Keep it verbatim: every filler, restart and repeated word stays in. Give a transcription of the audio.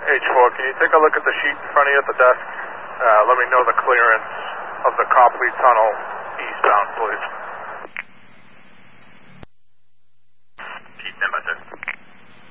H four, can you take a look at the sheet in front of you at the desk? Uh, let me know the clearance of the Copley Tunnel eastbound, please.